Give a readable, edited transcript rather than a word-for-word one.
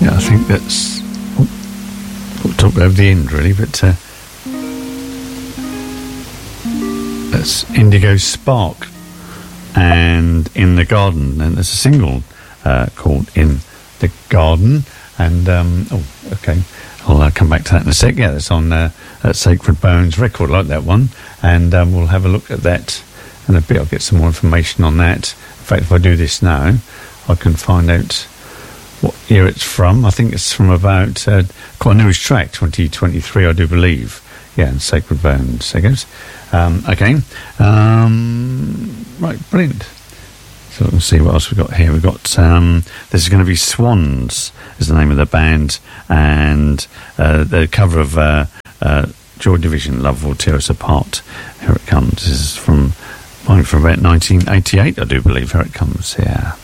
Yeah, I think that's... we'll talk over the end, really, but... that's Indigo Spark and In the Garden. And there's a single called In the Garden. And, okay, I'll come back to that in a sec. Yeah, that's on Sacred Bones record. I like that one. And we'll have a look at that in a bit. I'll get some more information on that. In fact, if I do this now, I can find out what year it's from. I think it's from about quite a newish track, 2023, I do believe. Yeah, and Sacred Bones. There goes. Okay. Right, brilliant. So let's see what else we've got here. We've got, this is going to be Swans, is the name of the band, and the cover of Joy Division, Love Will Tear Us Apart. Here it comes. This is from about 1988, I do believe. Here it comes, yeah.